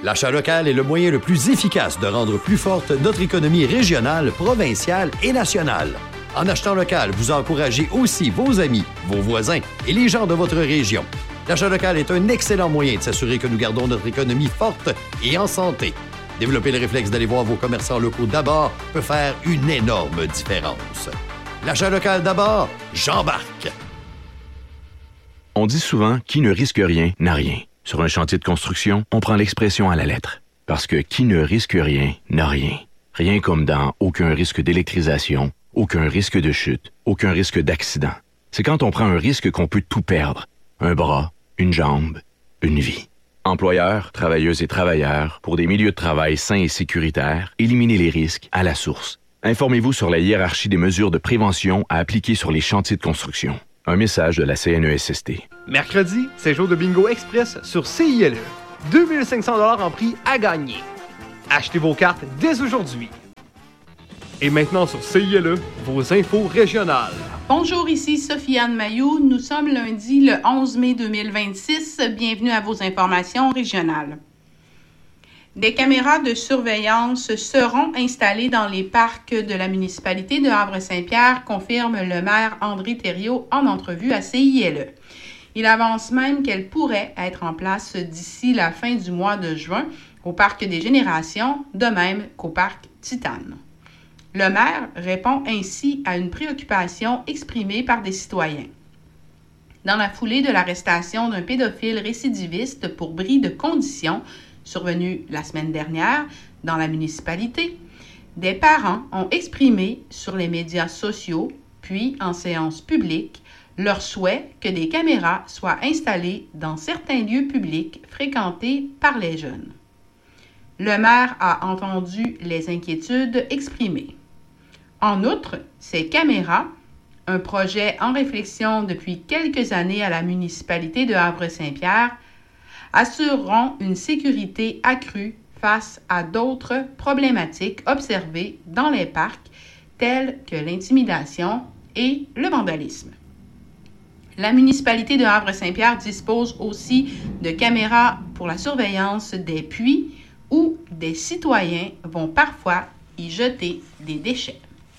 L'achat local est le moyen le plus efficace de rendre plus forte notre économie régionale, provinciale et nationale. En achetant local, vous encouragez aussi vos amis, vos voisins et les gens de votre région. L'achat local est un excellent moyen de s'assurer que nous gardons notre économie forte et en santé. Développer le réflexe d'aller voir vos commerçants locaux d'abord peut faire une énorme différence. L'achat local d'abord, j'embarque! On dit souvent « qui ne risque rien n'a rien ». Sur un chantier de construction, on prend l'expression à la lettre. Parce que qui ne risque rien n'a rien. Rien comme dans aucun risque d'électrisation, aucun risque de chute, aucun risque d'accident. C'est quand on prend un risque qu'on peut tout perdre. Un bras, une jambe, une vie. Employeurs, travailleuses et travailleurs, pour des milieux de travail sains et sécuritaires, éliminez les risques à la source. Informez-vous sur la hiérarchie des mesures de prévention à appliquer sur les chantiers de construction. Un message de la CNESST. Mercredi, c'est jour de bingo express sur CILE. 2500 $ en prix à gagner. Achetez vos cartes dès aujourd'hui. Et maintenant sur CILE, vos infos régionales. Bonjour, ici Sophie-Anne Mailloux. Nous sommes lundi le 11 mai 2026. Bienvenue à vos informations régionales. Des caméras de surveillance seront installées dans les parcs de la municipalité de Havre-Saint-Pierre, confirme le maire André Thériault en entrevue à CILE. Il avance même qu'elles pourraient être en place d'ici la fin du mois de juin au parc des Générations, de même qu'au parc Titane. Le maire répond ainsi à une préoccupation exprimée par des citoyens. Dans la foulée de l'arrestation d'un pédophile récidiviste pour bris de conditions, survenu la semaine dernière dans la municipalité, des parents ont exprimé sur les médias sociaux, puis en séance publique, leur souhait que des caméras soient installées dans certains lieux publics fréquentés par les jeunes. Le maire a entendu les inquiétudes exprimées. En outre, ces caméras, un projet en réflexion depuis quelques années à la municipalité de Havre-Saint-Pierre, assureront une sécurité accrue face à d'autres problématiques observées dans les parcs, telles que l'intimidation et le vandalisme. La municipalité de Havre-Saint-Pierre dispose aussi de caméras pour la surveillance des puits où des citoyens vont parfois y jeter des déchets.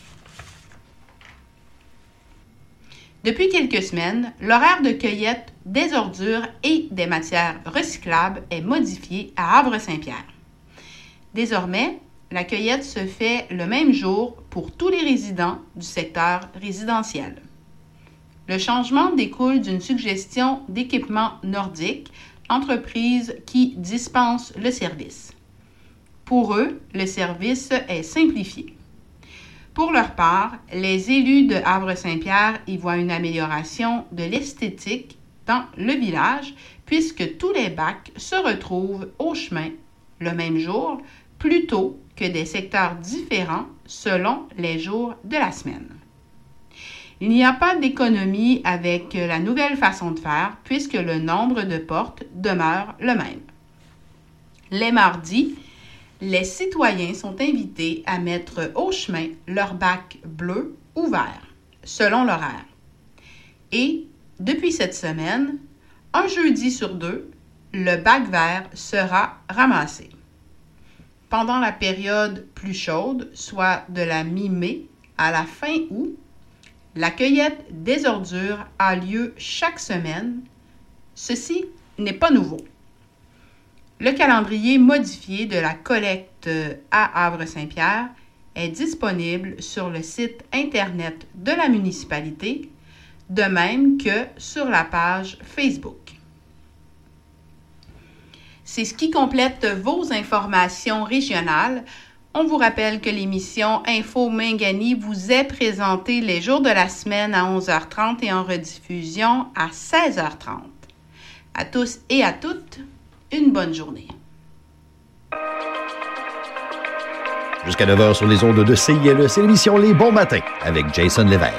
Depuis quelques semaines, l'horaire de cueillette des ordures et des matières recyclables est modifié à Havre-Saint-Pierre. Désormais, la cueillette se fait le même jour pour tous les résidents du secteur résidentiel. Le changement découle d'une suggestion d'Équipement Nordique, entreprise qui dispense le service. Pour eux, le service est simplifié. Pour leur part, les élus de Havre-Saint-Pierre y voient une amélioration de l'esthétique dans le village puisque tous les bacs se retrouvent au chemin le même jour plutôt que des secteurs différents selon les jours de la semaine. Il n'y a pas d'économie avec la nouvelle façon de faire puisque le nombre de portes demeure le même. Les mardis, les citoyens sont invités à mettre au chemin leur bac bleu ou vert, selon l'horaire. Et, depuis cette semaine, un jeudi sur deux, le bac vert sera ramassé. Pendant la période plus chaude, soit de la mi-mai à la fin août, la cueillette des ordures a lieu chaque semaine. Ceci n'est pas nouveau. Le calendrier modifié de la collecte à Havre-Saint-Pierre est disponible sur le site Internet de la municipalité, de même que sur la page Facebook. C'est ce qui complète vos informations régionales. On vous rappelle que l'émission Info Mingani vous est présentée les jours de la semaine à 11h30 et en rediffusion à 16h30. À tous et à toutes, une bonne journée. Jusqu'à 9h sur les ondes de CILE, c'est l'émission Les Bons Matins avec Jason Lévesque.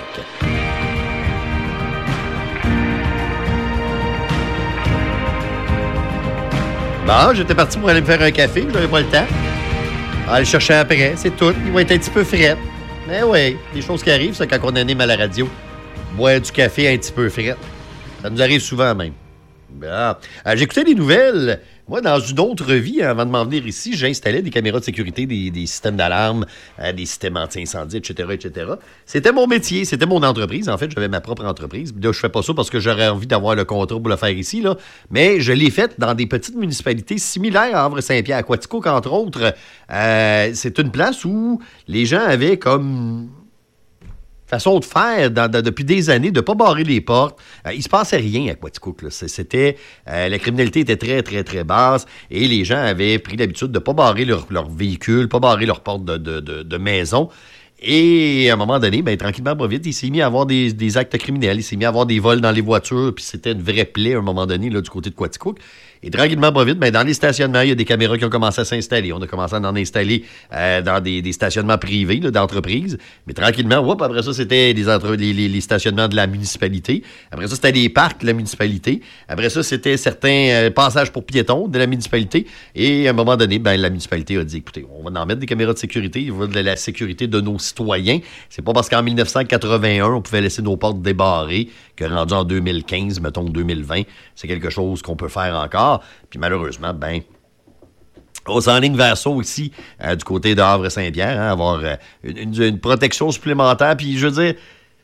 Bon, j'étais parti pour aller me faire un café, je n'avais pas le temps. Aller le chercher après, c'est tout. Il va être un petit peu frais. Mais oui, des choses qui arrivent, ça, quand on anime à la radio. Boire du café un petit peu frais. Ça nous arrive souvent même. Bon. J'écoutais des nouvelles. Moi, dans une autre vie, avant de m'en venir ici, j'installais des caméras de sécurité, des systèmes d'alarme, des systèmes anti-incendie, etc., etc. C'était mon métier, c'était mon entreprise. En fait, j'avais ma propre entreprise. Là, je fais pas ça parce que j'aurais envie d'avoir le contrat pour le faire ici, là. Mais je l'ai fait dans des petites municipalités similaires à Havre-Saint-Pierre, à Quaticook, entre autres. C'est une place où les gens avaient comme façon de faire depuis des années, de ne pas barrer les portes. Il se passait rien à Quaticook. La criminalité était très, très, très basse et les gens avaient pris l'habitude de ne pas barrer leur véhicule, pas barrer leurs portes de maison. Et à un moment donné, tranquillement, pas vite, il s'est mis à avoir des actes criminels, il s'est mis à avoir des vols dans les voitures, puis c'était une vraie plaie à un moment donné là, du côté de Quaticook. Et tranquillement, pas vite, dans les stationnements, il y a des caméras qui ont commencé à s'installer. On a commencé à en installer dans des stationnements privés là, d'entreprises. Mais tranquillement, après ça, c'était les stationnements de la municipalité. Après ça, c'était des parcs de la municipalité. Après ça, c'était certains passages pour piétons de la municipalité. Et à un moment donné, la municipalité a dit, écoutez, on va en mettre des caméras de sécurité. Il va de la sécurité de nos citoyens. C'est pas parce qu'en 1981, on pouvait laisser nos portes débarrées que rendu en 2015, mettons 2020, c'est quelque chose qu'on peut faire encore. Puis malheureusement, on s'enligne vers ça aussi du côté de Havre-Saint-Pierre, avoir une protection supplémentaire. Puis je veux dire,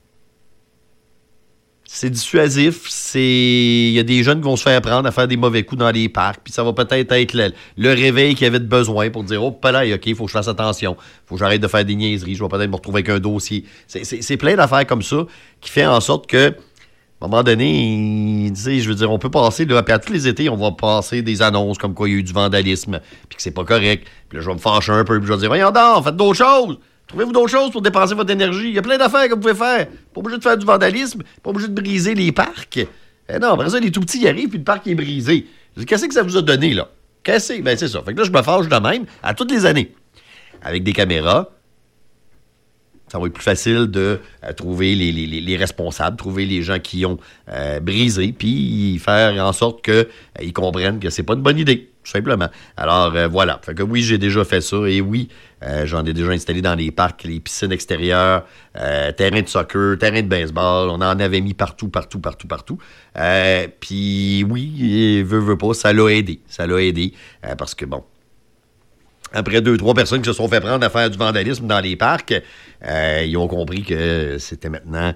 c'est dissuasif, il y a des jeunes qui vont se faire prendre à faire des mauvais coups dans les parcs, puis ça va peut-être être le réveil qu'il y avait de besoin pour dire « Oh, là, OK, il faut que je fasse attention, faut que j'arrête de faire des niaiseries, je vais peut-être me retrouver avec un dossier. » C'est plein d'affaires comme ça qui fait en sorte que à un moment donné, je veux dire, on peut passer, là, puis à tous les étés, on va passer des annonces comme quoi il y a eu du vandalisme, puis que c'est pas correct. Puis là, je vais me fâcher un peu, puis je vais dire, voyons donc, faites d'autres choses. Trouvez-vous d'autres choses pour dépenser votre énergie. Il y a plein d'affaires que vous pouvez faire. Pas obligé de faire du vandalisme, pas obligé de briser les parcs. Non, après ça, les tout petits y arrivent, puis le parc est brisé. Qu'est-ce que ça vous a donné, là? C'est ça. Fait que là, je me fâche de même à toutes les années. Avec des caméras, ça va être plus facile de trouver les responsables, trouver les gens qui ont brisé, puis faire en sorte qu'ils comprennent que c'est pas une bonne idée, tout simplement. Alors, voilà. Fait que oui, j'ai déjà fait ça, et oui, j'en ai déjà installé dans les parcs, les piscines extérieures, terrain de soccer, terrain de baseball, on en avait mis partout. Puis oui, veut pas, ça l'a aidé. Parce que bon, après 2-3 personnes qui se sont fait prendre à faire du vandalisme dans les parcs, ils ont compris que c'était maintenant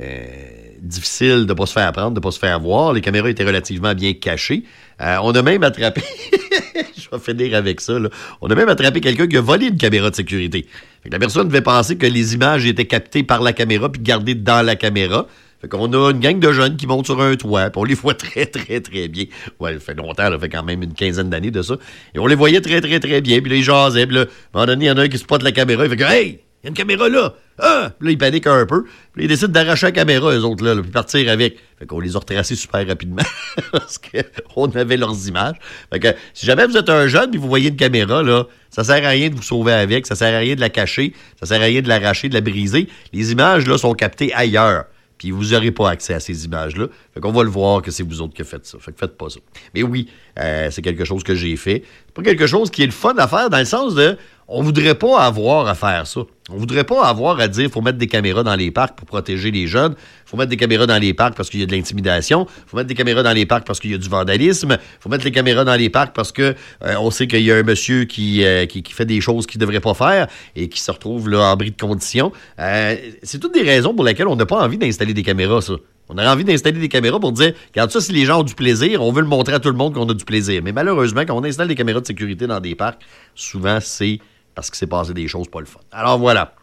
difficile de ne pas se faire prendre, de ne pas se faire voir. Les caméras étaient relativement bien cachées. On a même attrapé, je vais finir avec ça, là. On a même attrapé quelqu'un qui a volé une caméra de sécurité. Fait que la personne devait penser que les images étaient captées par la caméra puis gardées dans la caméra. Fait qu'on a une gang de jeunes qui montent sur un toit, puis on les voit très, très, très bien. Ouais, ça fait longtemps, ça fait quand même une quinzaine d'années de ça. Et on les voyait très, très, très bien, puis là, ils jasaient, puis là, à un moment donné, il y en a un qui spotte la caméra, il fait que « Hey, il y a une caméra là! » Puis là, ils paniquent un peu, puis ils décident d'arracher la caméra, eux autres, là, puis partir avec. Fait qu'on les a retracés super rapidement, parce qu'on avait leurs images. Fait que si jamais vous êtes un jeune, puis vous voyez une caméra, là, ça sert à rien de vous sauver avec, ça sert à rien de la cacher, ça sert à rien de l'arracher, de la briser. Les images, là, sont captées ailleurs. Puis vous n'aurez pas accès à ces images-là. Fait qu'on va le voir que c'est vous autres qui faites ça. Fait que faites pas ça. Mais oui, c'est quelque chose que j'ai fait. C'est pas quelque chose qui est le fun à faire dans le sens de on voudrait pas avoir à faire ça. On voudrait pas avoir à dire faut mettre des caméras dans les parcs pour protéger les jeunes. Faut mettre des caméras dans les parcs parce qu'il y a de l'intimidation. Faut mettre des caméras dans les parcs parce qu'il y a du vandalisme. Faut mettre les caméras dans les parcs parce que on sait qu'il y a un monsieur qui fait des choses qu'il devrait pas faire et qui se retrouve là en bris de condition. C'est toutes des raisons pour lesquelles on n'a pas envie d'installer des caméras, ça. On a envie d'installer des caméras pour dire, regarde ça, si les gens ont du plaisir, on veut le montrer à tout le monde qu'on a du plaisir. Mais malheureusement, quand on installe des caméras de sécurité dans des parcs, souvent, c'est parce qu'il s'est passé des choses pas le fun. Alors voilà.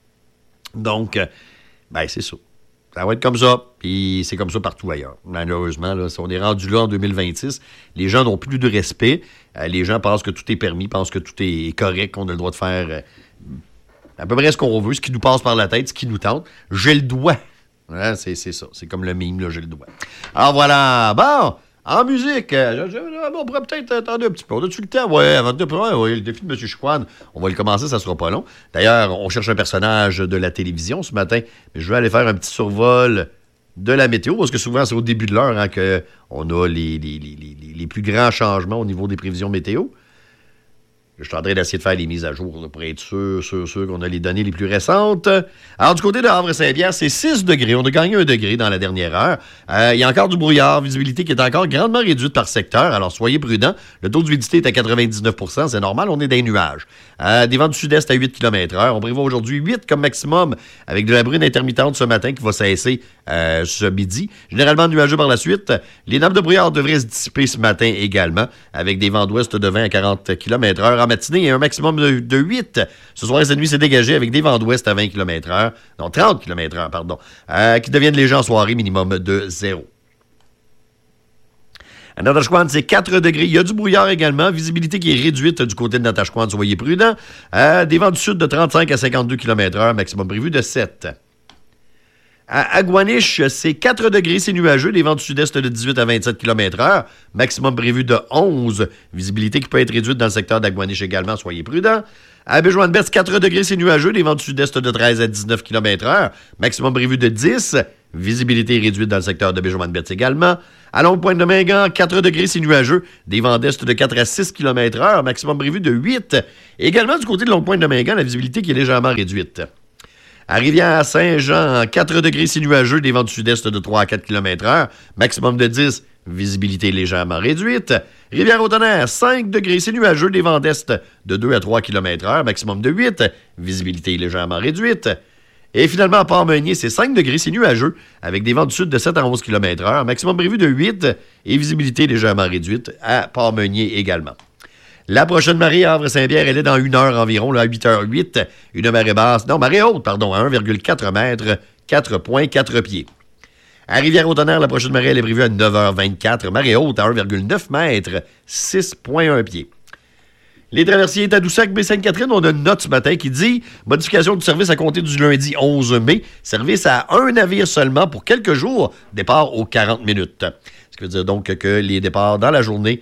Donc, c'est ça. Ça va être comme ça, puis c'est comme ça partout ailleurs. Malheureusement, là, si on est rendu là en 2026, les gens n'ont plus de respect. Les gens pensent que tout est permis, pensent que tout est correct, qu'on a le droit de faire à peu près ce qu'on veut, ce qui nous passe par la tête, ce qui nous tente. J'ai le droit. Ouais, c'est ça. C'est comme le mime, là, j'ai le doigt. Alors voilà. Bon, en musique, on pourrait peut-être attendre un petit peu. On a-tu le temps? Ouais, avant le défi de M. Chicoine, on va le commencer, ça sera pas long. D'ailleurs, on cherche un personnage de la télévision ce matin. Mais je vais aller faire un petit survol de la météo, parce que souvent, c'est au début de l'heure qu'on a les plus grands changements au niveau des prévisions météo. Je suis en train d'essayer de faire les mises à jour là, pour être sûr qu'on a les données les plus récentes. Alors, du côté de Havre-Saint-Pierre, c'est 6 degrés. On a gagné 1 degré dans la dernière heure. Il y a encore du brouillard, visibilité qui est encore grandement réduite par secteur. Alors, soyez prudents. Le taux d'humidité est à 99 %. C'est normal, on est dans les nuages. Des vents du sud-est à 8 km/h. On prévoit aujourd'hui 8 comme maximum, avec de la bruine intermittente ce matin qui va cesser ce midi. Généralement nuageux par la suite. Les nappes de brouillard devraient se dissiper ce matin également, avec des vents d'ouest de 20 à 40 km/h en matinée et un maximum de 8. Ce soir et cette nuit, c'est dégagé avec des vents d'ouest à 20 km/h. Non, 30 km/h, pardon. Qui deviennent légers en soirée, minimum de 0. À Natashquan, c'est 4 degrés. Il y a du brouillard également. Visibilité qui est réduite du côté de Natashquan. Soyez prudents. Des vents du sud de 35 à 52 km/h. Maximum prévu de 7. À Aguaniche, c'est 4 degrés. C'est nuageux. Des vents du sud-est de 18 à 27 km/h. Maximum prévu de 11. Visibilité qui peut être réduite dans le secteur d'Aguaniche également. Soyez prudents. À Béjoine-Betz, 4 degrés. C'est nuageux. Des vents du sud-est de 13 à 19 km/h. Maximum prévu de 10. Visibilité réduite dans le secteur de Béjoine-Betz également. À Longue-Pointe-de-Mingan, 4 degrés, c'est nuageux. Des vents d'est de 4 à 6 km/h, maximum prévu de 8. Également, du côté de Longue-Pointe-de-Mingan, la visibilité qui est légèrement réduite. À Rivière-Saint-Jean, 4 degrés, c'est nuageux. Des vents du sud-est de 3 à 4 km/h, maximum de 10. Visibilité légèrement réduite. Rivière-au-Tonnerre, 5 degrés, c'est nuageux. Des vents d'est de 2 à 3 km/h, maximum de 8. Visibilité légèrement réduite. Et finalement, à Port-Meunier, c'est 5 degrés, c'est nuageux, avec des vents du sud de 7 à 11 km/h, maximum prévu de 8 et visibilité légèrement réduite à Port-Meunier également. La prochaine marée à Havre-Saint-Pierre, elle est dans 1 heure environ, là, à 8h08, une marée basse, non, marée haute, pardon, à 1,4 mètres, 4,4 pieds. À Rivière-au-Tonnerre, la prochaine marée, elle est prévue à 9h24, marée haute à 1,9 mètres, 6,1 pieds. Les traversiers Tadoussac, Baie-Sainte-Catherine, on a une note ce matin qui dit « Modification du service à compter du lundi 11 mai. Service à un navire seulement pour quelques jours. Départ aux 40 minutes. » Ce qui veut dire donc que les départs dans la journée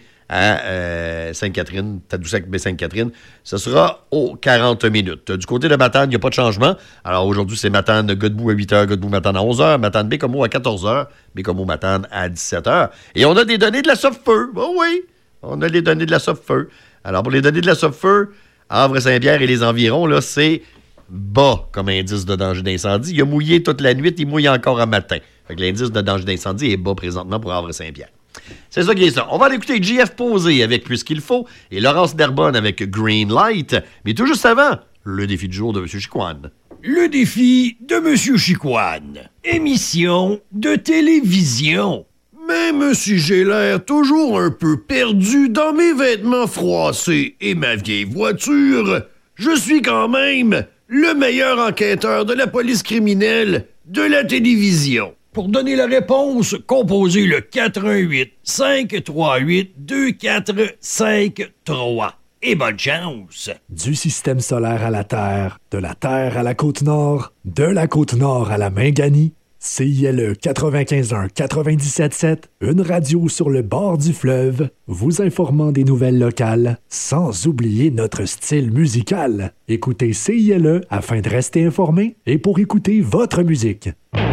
à Sainte-Catherine, Tadoussac, Baie-Sainte-Catherine, ce sera aux 40 minutes. Du côté de Matane, il n'y a pas de changement. Alors aujourd'hui, c'est Matane-Godbout à 8h, Godbout-Matane à 11h, Matane-Bécomo à 14h, Bécomo-Matane à 17h. Et on a des données de la Sopfeu. Oh oui, on a les données de la Sopfeu. Alors, pour les données de la Sopfeu, Havre-Saint-Pierre et les environs, là, c'est bas comme indice de danger d'incendie. Il a mouillé toute la nuit, il mouille encore à matin. Fait que l'indice de danger d'incendie est bas présentement pour Havre-Saint-Pierre. C'est ça qui est ça. On va aller écouter JF Posé avec Puisqu'il faut et Laurence Derbonne avec Green Light. Mais tout juste avant, le défi du jour de M. Chicoine. Le défi de M. Chicoine. Émission de télévision. Même si j'ai l'air toujours un peu perdu dans mes vêtements froissés et ma vieille voiture, je suis quand même le meilleur enquêteur de la police criminelle de la télévision. Pour donner la réponse, composez le 418-538-2453. Et bonne chance! Du système solaire à la Terre, de la Terre à la Côte-Nord, de la Côte-Nord à la Minganie, CILE 95.1 97.7, une radio sur le bord du fleuve, vous informant des nouvelles locales, sans oublier notre style musical. Écoutez CILE afin de rester informé et pour écouter votre musique.